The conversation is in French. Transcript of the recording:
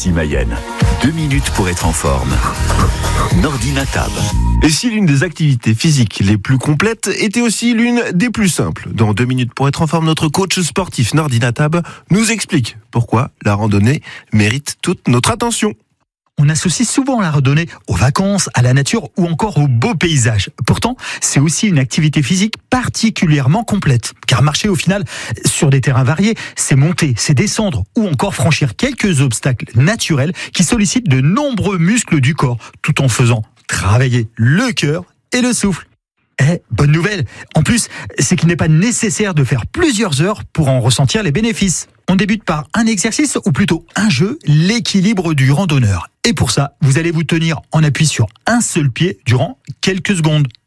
Ici Mayenne. 2 minutes pour être en forme. Nordinatab. Et si l'une des activités physiques les plus complètes était aussi l'une des plus simples? Dans 2 minutes pour être en forme, notre coach sportif Nordinatab nous explique pourquoi la randonnée mérite toute notre attention. On associe souvent la randonnée aux vacances, à la nature ou encore aux beaux paysages. Pourtant, c'est aussi une activité physique particulièrement complète. Car marcher au final sur des terrains variés, c'est monter, c'est descendre ou encore franchir quelques obstacles naturels qui sollicitent de nombreux muscles du corps tout en faisant travailler le cœur et le souffle. Bonne nouvelle. En plus, c'est qu'il n'est pas nécessaire de faire plusieurs heures pour en ressentir les bénéfices. On débute par un exercice ou plutôt un jeu, l'équilibre du randonneur. Et pour ça, vous allez vous tenir en appui sur un seul pied durant quelques secondes.